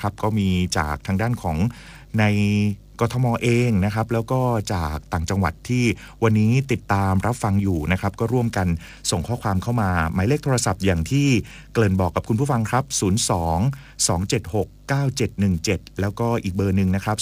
นะครับก็มีจากทางด้านของในกทมเองนะครับแล้วก็จากต่างจังหวัดที่วันนี้ติดตามรับฟังอยู่นะครับก็ร่วมกันส่งข้อความเข้ามาหมายเลขโทรศัพท์อย่างที่เกริ่นบอกกับคุณผู้ฟังครับ02-276-9717แล้วก็อีกเบอร์หนึ่งนะครับ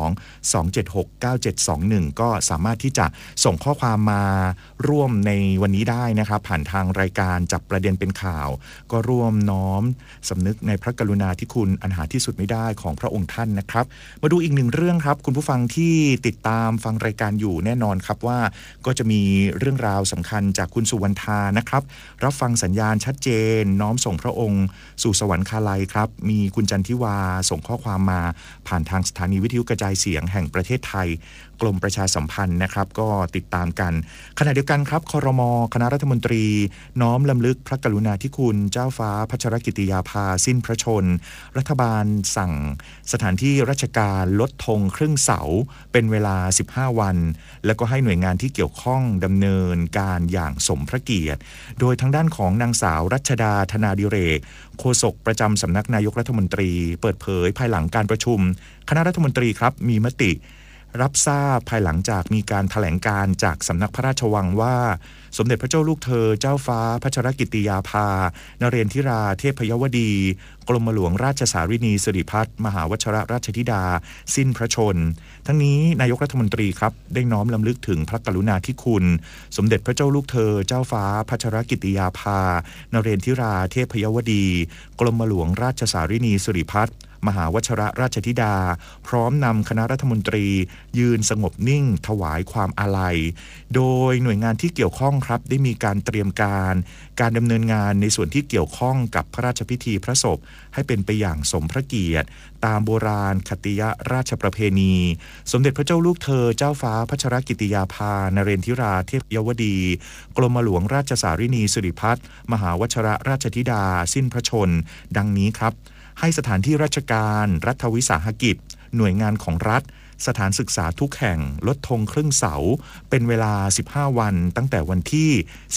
02-276-9721ก็สามารถที่จะส่งข้อความมาร่วมในวันนี้ได้นะครับผ่านทางรายการจับประเด็นเป็นข่าวก็ร่วมน้อมสำนึกในพระกรุณาธิคุณอันหาที่สุดไม่ได้ของพระองค์ท่านนะครับมาดูอีกหนึ่งเรื่องครับคุณผู้ฟังที่ติดตามฟังรายการอยู่แน่นอนครับว่าก็จะมีเรื่องราวสำคัญจากคุณสุวรรณธานะครับรับฟังสัญญาณชัดเจนน้อมส่งพระองค์สู่สวรรคาลัยครับมีคุณจันทิวาส่งข้อความมาผ่านทางสถานีวิทยุกระจายเสียงแห่งประเทศไทยกรมประชาสัมพันธ์นะครับก็ติดตามกันขณะเดียวกันครับครม.คณะรัฐมนตรีน้อมรำลึกพระกรุณาธิคุณเจ้าฟ้าพัชรกิติยาภาสิ้นพระชนรัฐบาลสั่งสถานที่ราชการลดธงครึ่งเสาเป็นเวลา15วันแล้วก็ให้หน่วยงานที่เกี่ยวข้องดำเนินการอย่างสมพระเกียรติโดยทางด้านของนางสาวรัชดาธนาดิเรกโฆษกประจำสำนักนายกรัฐมนตรีเปิดเผยภายหลังการประชุมคณะรัฐมนตรีครับมีมติรับทราบภายหลังจากมีการแถลงการจากสำนักพระราชวังว่าสมเด็จพระเจ้าลูกเธอเจ้าฟ้าพัชรกิติยาภานเรนทิราเทพยวดีกรมหลวงราชสารินีสิริพัฒน์มหาวชิรราชธิดาสิ้นพระชนทั้งนี้นายกรัฐมนตรีครับได้น้อมรำลึกถึงพระกรุณาธิคุณสมเด็จพระเจ้าลูกเธอเจ้าฟ้าพัชรกิติยาภานเรนทิราเทพยวดีกรมหลวงราชสารินีสิริพัฒน์มหาวชิรราชธิดาพร้อมนำคณะรัฐมนตรียืนสงบนิ่งถวายความอาลัยโดยหน่วยงานที่เกี่ยวข้องครับได้มีการเตรียมการดำเนินงานในส่วนที่เกี่ยวข้องกับพระราชพิธีพระศพให้เป็นไปอย่างสมพระเกียรติตามโบราณคติยราชประเพณีสมเด็จพระเจ้าลูกเธอเจ้าฟ้าพัชรกิติยาภานเรนทิราเทพยวดีกรมหลวงราชสารินีสิริพัฒน์มหาวชิรราชธิดาสิ้นพระชนดังนี้ครับให้สถานที่ราชการรัฐวิสาหกิจหน่วยงานของรัฐสถานศึกษาทุกแห่งลดธงครึ่งเสาเป็นเวลา15วันตั้งแต่วันที่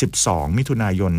12มิถุนายน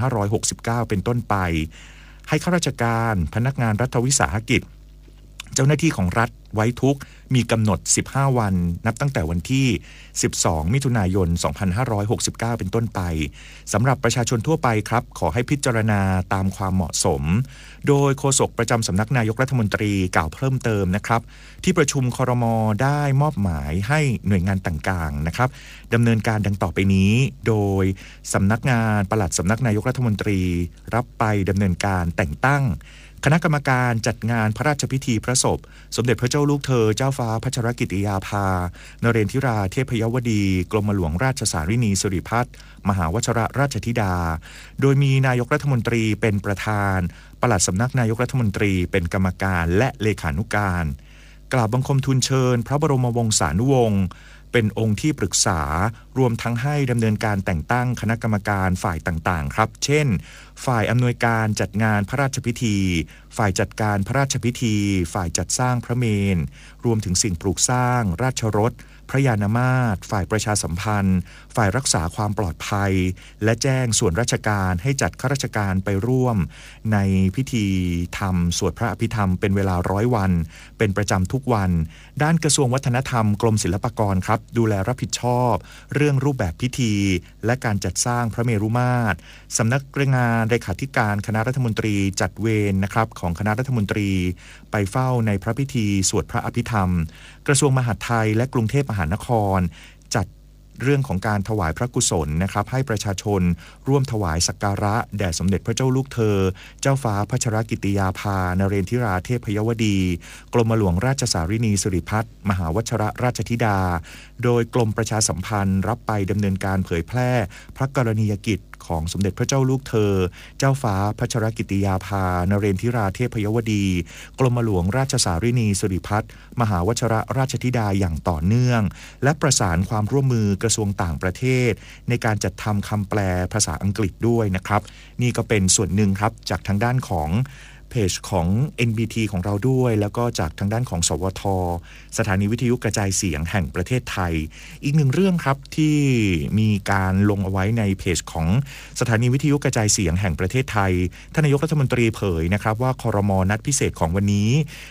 2569เป็นต้นไปให้ข้าราชการพนักงานรัฐวิสาหกิจเจ้าหน้าที่ของรัฐไว้ทุกข์มีกำหนด15วันนับตั้งแต่วันที่12มิถุนายน2569เป็นต้นไปสำหรับประชาชนทั่วไปครับขอให้พิจารณาตามความเหมาะสมโดยโฆษกประจำสำนักนายกรัฐมนตรีกล่าวเพิ่มเติมนะครับที่ประชุมครม.ได้มอบหมายให้หน่วยงานต่างๆนะครับดำเนินการดังต่อไปนี้โดยสำนักงานปลัดสำนักนายกรัฐมนตรีรับไปดำเนินการแต่งตั้งคณะกรรมการจัดงานพระราชพิธีพระศพสมเด็จพระเจ้าลูกเธอเจ้าฟ้าพัชรกิติยาภานเรนทิราเทพยวดีกรมหลวงราชสารินีสิริพัฒน์มหาวชิรราชธิดาโดยมีนายกรัฐมนตรีเป็นประธานปลัดสำนักนายกรัฐมนตรีเป็นกรรมการและเลขานุการกราบบังคมทูลเชิญพระบรมวงศานุวงศ์เป็นองค์ที่ปรึกษารวมทั้งให้ดำเนินการแต่งตั้งคณะกรรมการฝ่ายต่างๆครับเช่นฝ่ายอำนวยการจัดงานพระราชพิธีฝ่ายจัดการพระราชพิธีฝ่ายจัดสร้างพระเมรุรวมถึงสิ่งปลูกสร้างราชรถพระยานมาตรฝ่ายประชาสัมพันธ์ฝ่ายรักษาความปลอดภัยและแจ้งส่วนราชการให้จัดข้าราชการไปร่วมในพิธีธรรมสวดพระอภิธรรมเป็นเวลา100วันเป็นประจำทุกวันด้านกระทรวงวัฒนธรรมกรมศิลปากรครับดูแลรับผิดชอบเรื่องรูปแบบพิธีและการจัดสร้างพระเมรุมาตรสำนักงานเลขาธิการคณะรัฐมนตรีจัดเวรนะครับของคณะรัฐมนตรีไปเฝ้าในพระพิธีสวดพระอภิธรรมกระทรวงมหาดไทยและกรุงเทพมหานครจัดเรื่องของการถวายพระกุศลนะครับให้ประชาชนร่วมถวายสักการะแด่สมเด็จพระเจ้าลูกเธอเจ้าฟ้าพัชรกิติยาภานเรนทิราเทพยวดีกรมหลวงราชสารินีสิริพัฒน์มหาวชิรราชธิดาโดยกรมประชาสัมพันธ์รับไปดำเนินการเผยแพร่พระกรณียกิจของสมเด็จพระเจ้าลูกเธอเจ้าฟ้าพัชรกิติยาภานเรนทิราเทพยวดีกรมหลวงราชสารินีสิริพัฒน์มหาวชิรราชธิดาอย่างต่อเนื่องและประสานความร่วมมือกระทรวงต่างประเทศในการจัดทำคำแปลภาษาอังกฤษด้วยนะครับนี่ก็เป็นส่วนหนึ่งครับจากทางด้านของเพจของ NBT ของเราด้วยแล้วก็จากทางด้านของสวทสถานีวิทยุกระจายเสียงแห่งประเทศไทยอีกหนึ่งเรื่องครับที่มีการลงเอาไว้ในเพจของสถานีวิทยุกระจายเสียงแห่งประเทศไทยท่านนายกรัฐมนตรีเผยนะครับว่าครม.นัดพิเศษของวันนี้